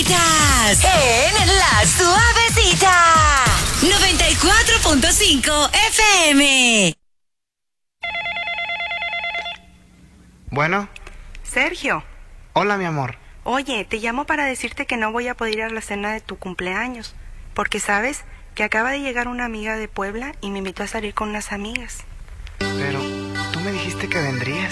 Estás en La Suavecita 94.5 FM. Bueno. Sergio. Hola, mi amor. Oye, te llamo para decirte que no voy a poder ir a la cena de tu cumpleaños, porque sabes que acaba de llegar una amiga de Puebla y me invitó a salir con unas amigas. Pero tú me dijiste que vendrías.